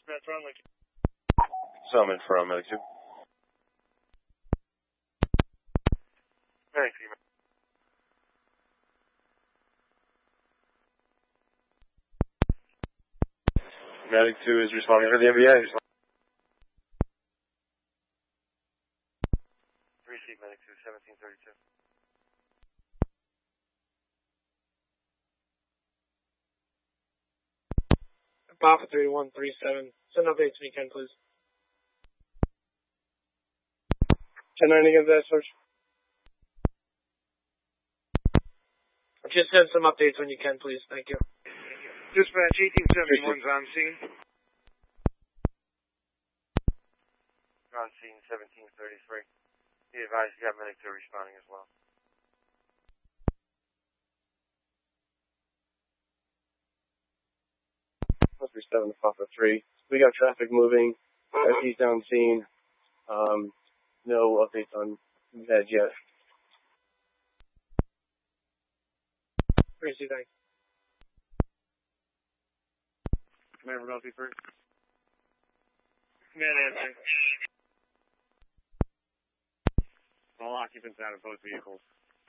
Summon from Medic 2. Medic 2. Medic 2 is responding for the MBA. Receive Medic 2, 1732. Papa 3137. Send updates when you can, please. 10-9 against that search. Just send some updates when you can, please. Thank you. Dispatch 1871's on scene. On scene 1733. Be advised you got Medic 2 responding as well. Must be 7 to Papa 3. We got traffic moving. SE's down scene. No updates on that yet. Tracy, thanks. Commander Melty 3. Command answering. All occupants out of both vehicles.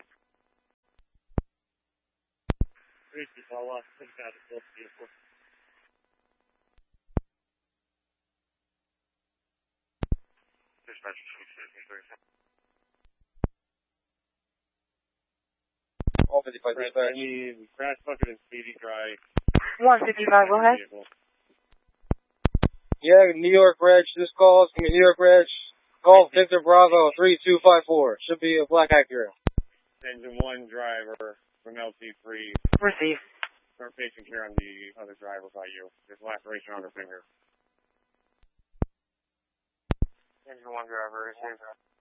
Tracy, all occupants out of both vehicles. Dispatch 1733. All 55 dispatch. Crash bucket and speedy dry. 155, go ahead. Yeah, New York Reg. This call is from New York Reg. Call Victor Bravo 3254. Should be a black Acura. Engine 1 driver from LT3. Receive. Start patient care on the other driver by you. There's laceration on her finger. Engine 1 driver, receive.